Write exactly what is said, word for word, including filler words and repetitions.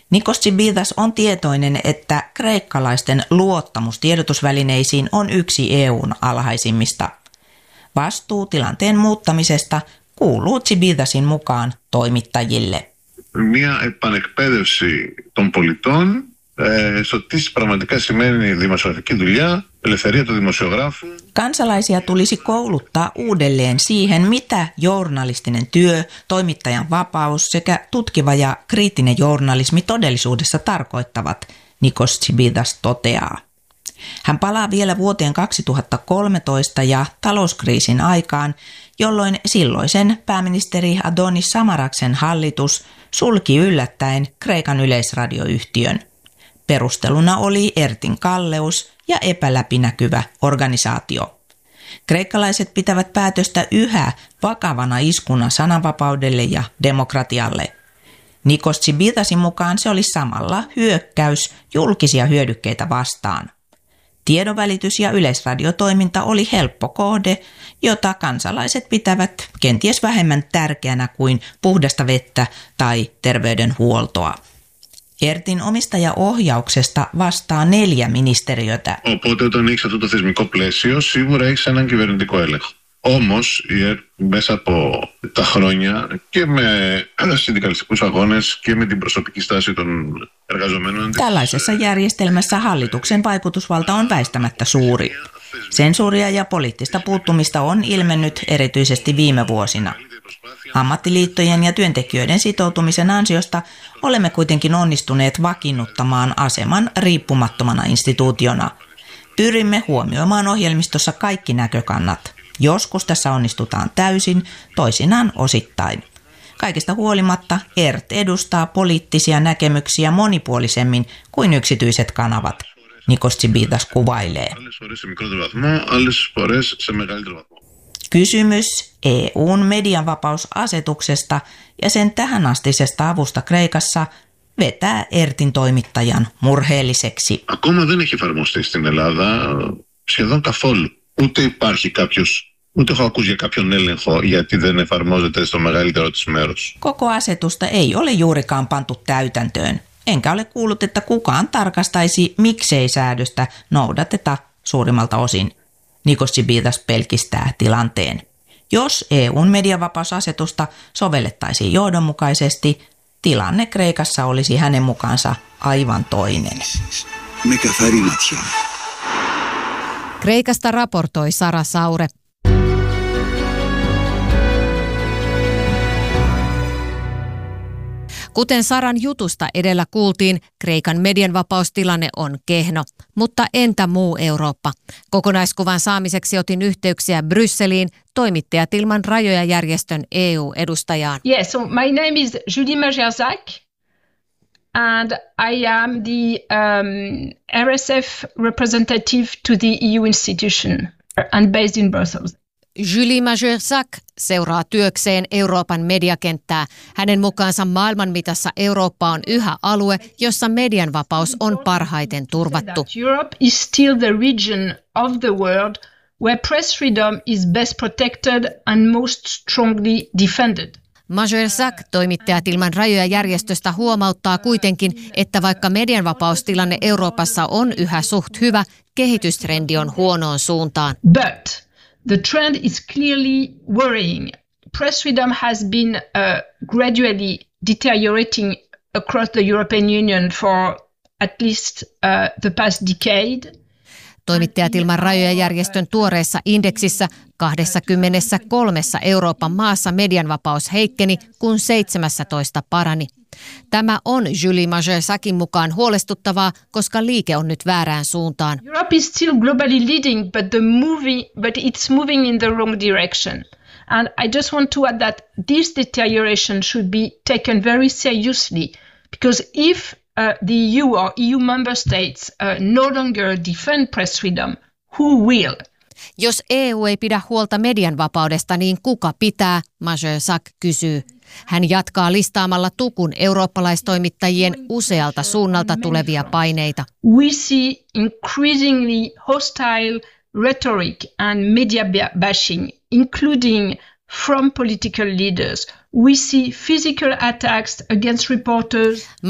Nikos Tsibidas on tietoinen, että kreikkalaisten luottamus tiedotusvälineisiin on yksi E U:n alhaisimmista. Vastuu tilanteen muuttamisesta kuuluu Tsibidasin mukaan toimittajille. Μια επανεκπαίδευση των πολιτών ε, στο τι πραγματικά σημαίνει δημοσιογραφική δουλειά, ελευθερία του δημοσιογράφου. Kansalaisia tulisi kouluttaa uudelleen siihen, mitä journalistinen työ, toimittajan vapaus sekä tutkiva ja kriittinen journalismi todellisuudessa tarkoittavat, Nikos Tsibidas toteaa. Hän palaa vielä vuoteen kaksituhattakolmetoista ja talouskriisin aikaan, jolloin silloisen pääministeri Adonis Samaraksen hallitus sulki yllättäen Kreikan yleisradioyhtiön. Perusteluna oli Ertin kalleus ja epäläpinäkyvä organisaatio. Kreikkalaiset pitävät päätöstä yhä vakavana iskuna sananvapaudelle ja demokratialle. Nikos Tsibidasin mukaan se oli samalla hyökkäys julkisia hyödykkeitä vastaan. Tiedonvälitys ja yleisradiotoiminta oli helppo kohde, jota kansalaiset pitävät kenties vähemmän tärkeänä kuin puhdasta vettä tai terveydenhuoltoa. Ertin omistajaohjauksesta vastaa neljä ministeriötä. Οπότε όταν έχεις αυτό το θεσμικό πλαίσιο, σίγουρα έχεις έναν κυβερνητικό έλεγχο. Όμως, η ΕΡΤ μέσα από τα χρόνια και με συνδικαλιστικούς αγώνες και με την προσωπική στάση των εργαζομένων. Tällaisessa järjestelmässä hallituksen vaikutusvalta on väistämättä suuri. Sensuuria ja poliittista puuttumista on ilmennyt erityisesti viime vuosina. Ammattiliittojen ja työntekijöiden sitoutumisen ansiosta olemme kuitenkin onnistuneet vakiinnuttamaan aseman riippumattomana instituutiona. Pyrimme huomioimaan ohjelmistossa kaikki näkökannat. Joskus tässä onnistutaan täysin, toisinaan osittain. Kaikesta huolimatta E R T edustaa poliittisia näkemyksiä monipuolisemmin kuin yksityiset kanavat, Nikos Tsibidas kuvailee. Kysymys E U:n medianvapausasetuksesta ja sen tähänastisesta avusta Kreikassa vetää Ertin toimittajan murheelliseksi. Ακόμα δεν έχει εφαρμοστεί στην Ελλάδα σχεδόν καθόλου. Ούτε υπάρχει κάποιος, ούτε έχω ακούσει για κάποιον έλεγχο γιατί δεν εφαρμόζεται στο μεγαλύτερο της μέρος. Koko asetusta ei ole juurikaan pantu täytäntöön. Enkä ole kuullut, että kukaan tarkastaisi, miksei säädöstä noudateta suurimmalta osin. Nikos Tsibidas pelkistää tilanteen. Jos E U:n medianvapausasetusta sovellettaisiin johdonmukaisesti, tilanne Kreikassa olisi hänen mukaansa aivan toinen. Kreikasta raportoi Sara Saure. Kuten Saran jutusta edellä kuultiin, Kreikan medianvapaustilanne on kehno. Mutta entä muu Eurooppa? Kokonaiskuvan saamiseksi otin yhteyksiä Brysseliin toimittajat ilman rajoja järjestön E U-edustajaan. Yes, so my name is Julie Majerzak and I am the um, R S F representative to the E U institution and based in Brussels. Julie Majerzak seuraa työkseen Euroopan mediakenttää. Hänen mukaansa maailman mitassa Eurooppa on yhä alue, jossa medianvapaus on parhaiten turvattu. Europe is still the region of the world where press freedom is best protected and most strongly defended. Majerzak, toimittajat ilman rajoja järjestöstä, huomauttaa kuitenkin, että vaikka medianvapaustilanne Euroopassa on yhä suht hyvä, kehitystrendi on huonoon suuntaan. But the trend is clearly worrying. Press freedom has been uh, gradually deteriorating across the European Union for at least uh, the past decade. Toimittajat ilman rajoja järjestön tuoreessa indeksissä kaksikymmentäkolme Euroopan maassa medianvapaus heikkeni, kun seitsemäntoista parani. Tämä on Julie Majerzakin mukaan huolestuttavaa, koska liike on nyt väärään suuntaan. Europe is still globally leading, but the movie, but it's moving in the wrong direction. And I just want to add that this deterioration should be taken very seriously, because if uh, the E U or E U member states uh, no longer defend press freedom, who will? Jos E U ei pidä huolta median vapaudesta, niin kuka pitää, Majerzak kysyy. Hän jatkaa listaamalla tukun eurooppalaistoimittajien usealta suunnalta tulevia paineita. We see increasingly hostile rhetoric and media bashing, including from political leaders. We see physical attacks against reporters.